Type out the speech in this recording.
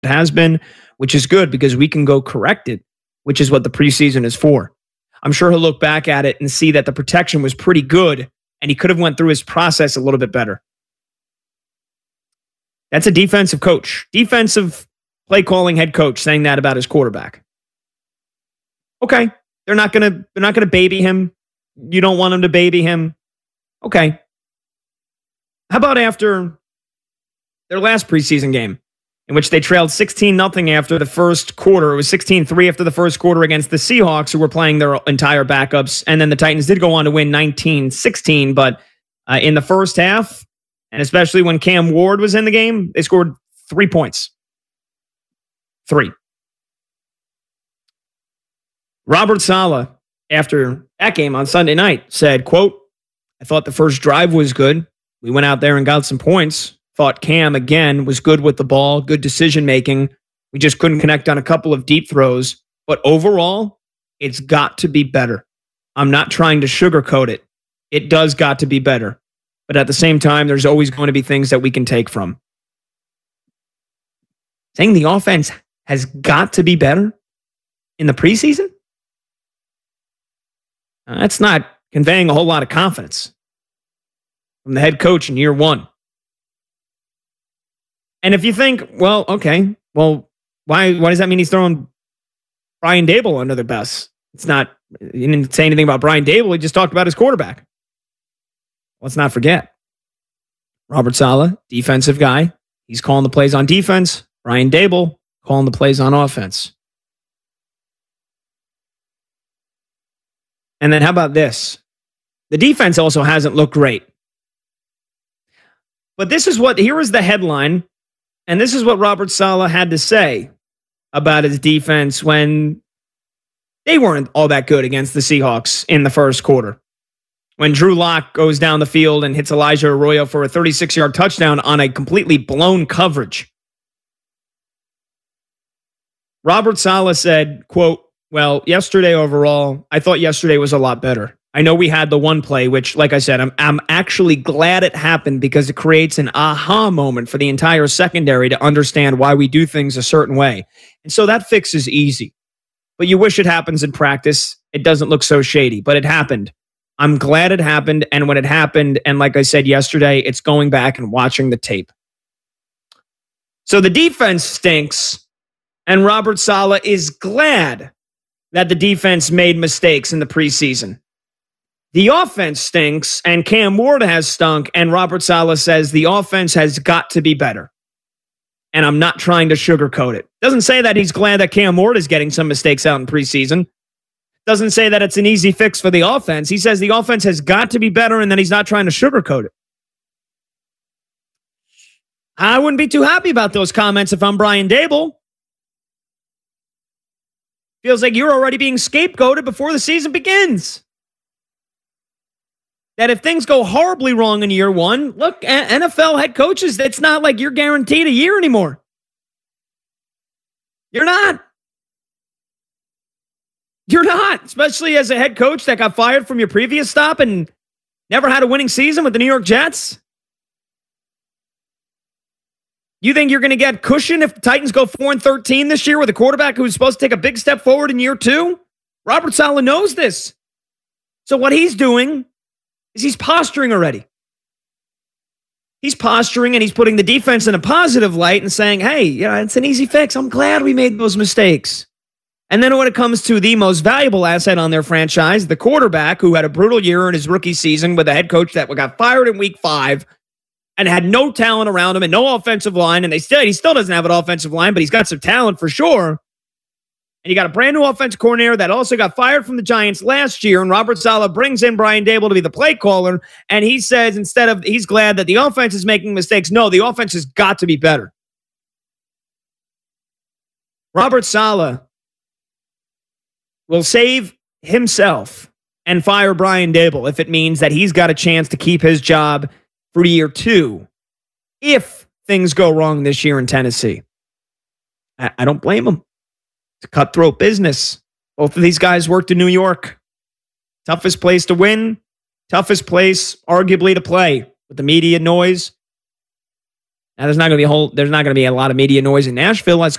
has been, which is good because we can go correct it, which is what the preseason is for. I'm sure he'll look back at it and see that the protection was pretty good and he could have went through his process a little bit better. That's a defensive coach, defensive play calling head coach saying that about his quarterback. Okay, they're not gonna baby him. You don't want them to baby him. Okay. How about after their last preseason game, in which they trailed 16-0 after the first quarter? It was 16-3 after the first quarter against the Seahawks, who were playing their entire backups. And then the Titans did go on to win 19-16. But in the first half, and especially when Cam Ward was in the game, they scored 3 points. 3. Robert Saleh, after that game on Sunday night, said, quote, "I thought the first drive was good. We went out there and got some points. Thought Cam, again, was good with the ball, good decision-making. We just couldn't connect on a couple of deep throws. But overall, it's got to be better. I'm not trying to sugarcoat it. It does got to be better. But at the same time, there's always going to be things that we can take from." Saying the offense has got to be better in the preseason? That's not conveying a whole lot of confidence from the head coach in year one. And if you think, well, okay, well, why does that mean he's throwing Brian Daboll under the bus? It's not, he didn't say anything about Brian Daboll. He just talked about his quarterback. Let's not forget. Robert Saleh, defensive guy. He's calling the plays on defense. Brian Daboll calling the plays on offense. And then how about this? The defense also hasn't looked great. But here is the headline, and this is what Robert Saleh had to say about his defense when they weren't all that good against the Seahawks in the first quarter. When Drew Lock goes down the field and hits Elijah Arroyo for a 36-yard touchdown on a completely blown coverage. Robert Saleh said, quote, "Well, yesterday overall, I thought yesterday was a lot better. I know we had the one play, which, like I said, I'm actually glad it happened because it creates an aha moment for the entire secondary to understand why we do things a certain way. And so that fix is easy. But you wish it happens in practice. It doesn't look so shady, but it happened. I'm glad it happened. And when it happened, and like I said yesterday, it's going back and watching the tape." So the defense stinks, and Robert Saleh is glad that the defense made mistakes in the preseason. The offense stinks, and Cam Ward has stunk, and Robert Saleh says the offense has got to be better. And I'm not trying to sugarcoat it. Doesn't say that he's glad that Cam Ward is getting some mistakes out in preseason. Doesn't say that it's an easy fix for the offense. He says the offense has got to be better, and then he's not trying to sugarcoat it. I wouldn't be too happy about those comments if I'm Brian Daboll. Feels like you're already being scapegoated before the season begins. That if things go horribly wrong in year one, look, NFL head coaches, it's not like you're guaranteed a year anymore. You're not. You're not, especially as a head coach that got fired from your previous stop and never had a winning season with the New York Jets. You think you're going to get cushion if the Titans go 4-13 this year with a quarterback who's supposed to take a big step forward in year two? Robert Saleh knows this. So what he's doing is he's posturing already. He's posturing and he's putting the defense in a positive light and saying, hey, it's an easy fix. I'm glad we made those mistakes. And then when it comes to the most valuable asset on their franchise, the quarterback who had a brutal year in his rookie season with a head coach that got fired in week 5 and had no talent around him and no offensive line, and he still doesn't have an offensive line, but he's got some talent for sure. And you got a brand new offensive coordinator that also got fired from the Giants last year, and Robert Saleh brings in Brian Daboll to be the play caller, and he says he's glad that the offense is making mistakes. No, the offense has got to be better. Robert Saleh will save himself and fire Brian Daboll if it means that he's got a chance to keep his job for year 2 if things go wrong this year in Tennessee. I don't blame him. It's a cutthroat business. Both of these guys worked in New York. Toughest place to win. Toughest place, arguably, to play with the media noise. Now, there's not going to be a lot of media noise in Nashville. That's